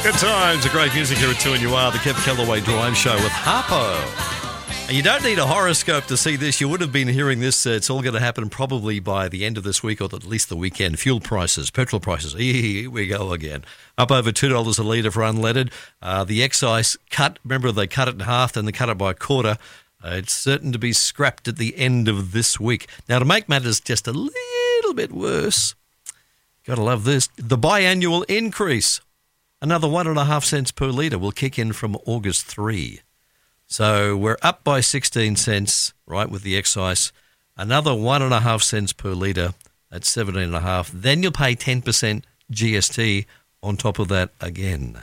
Good times, a great music here at 2NUR, the Kev Callaway Drive Show with Harpo. And you don't need a horoscope to see this. You would have been hearing this. It's all going to happen probably by the end of this week or at least the weekend. Fuel prices, petrol prices, here we go again. Up over $2 a litre for unleaded. The excise cut, remember they cut it in half, then they cut it by a quarter. It's certain to be scrapped at the end of this week. Now, to make matters just a little bit worse, got to love this, the biannual increase. Another 1.5 cents per litre will kick in from August 3. So we're up by 16 cents, right, with the excise. Another 1.5 cents per litre at 17.5. Then you'll pay 10% GST on top of that again.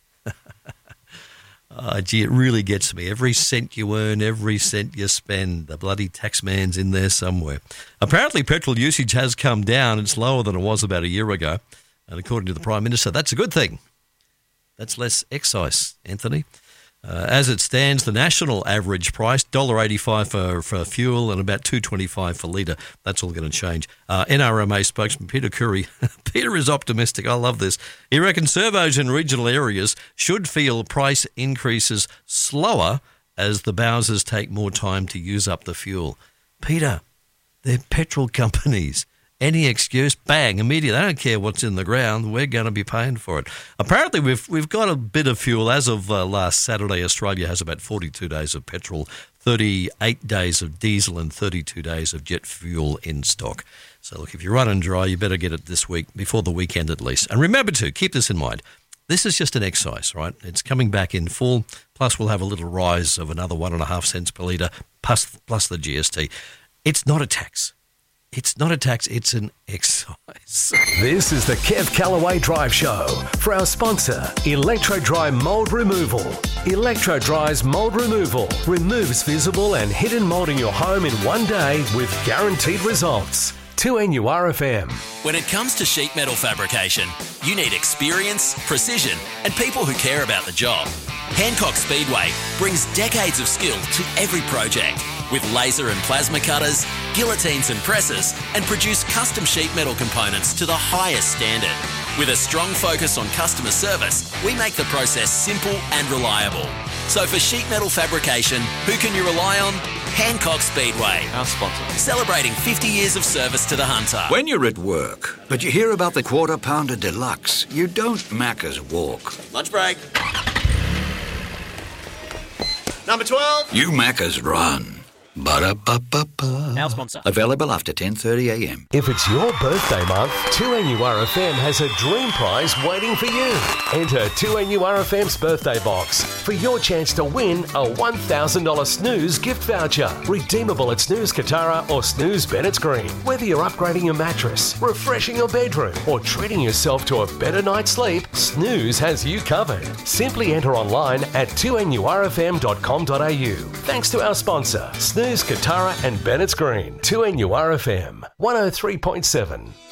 Gee, it really gets me. Every cent you earn, every cent you spend, the bloody taxman's in there somewhere. Apparently, petrol usage has come down. It's lower than it was about a year ago. And according to the Prime Minister, that's a good thing. That's less excise, Anthony. As it stands, the national average price, $1.85 for fuel and about $2.25 for litre. That's all going to change. NRMA spokesman Peter Curry, Peter is optimistic. I love this. He reckons servos in regional areas should feel price increases slower as the Bowsers take more time to use up the fuel. Peter, they're petrol companies. Any excuse, bang, immediately. I don't care what's in the ground. We're going to be paying for it. Apparently, we've got a bit of fuel. As of last Saturday, Australia has about 42 days of petrol, 38 days of diesel and 32 days of jet fuel in stock. So, look, if you're running dry, you better get it this week, before the weekend at least. And remember to keep this in mind. This is just an excise, right? It's coming back in full. Plus, we'll have a little rise of another 1.5 cents per litre, plus the GST. It's not a tax. It's not a tax, it's an excise. This is the Kev Callaway Drive Show for our sponsor, Electro-Dry Mould Removal. Electro-Dry's Mould Removal removes visible and hidden mould in your home in one day with guaranteed results. 2NURFM. When it comes to sheet metal fabrication, you need experience, precision, and people who care about the job. Hancock Speedway brings decades of skill to every project with laser and plasma cutters, guillotines and presses, and produce custom sheet metal components to the highest standard. With a strong focus on customer service, we make the process simple and reliable. So for sheet metal fabrication, who can you rely on? Hancock Speedway, our sponsor. Celebrating 50 years of service to the Hunter. When you're at work, but you hear about the Quarter Pounder Deluxe, you don't Macca's walk. Lunch break. Number 12. You Macca's run. Ba-da-ba-ba-ba. Our sponsor. Available after 10:30 a.m. If it's your birthday month, 2NURFM has a dream prize waiting for you. Enter 2NURFM's birthday box for your chance to win a $1,000 Snooze gift voucher. Redeemable at Snooze Katara or Snooze Bennett's Green. Whether you're upgrading your mattress, refreshing your bedroom, or treating yourself to a better night's sleep, Snooze has you covered. Simply enter online at 2NURFM.com.au. Thanks to our sponsor, Snooze Katara and Bennett's Green. 2NURFM 103.7.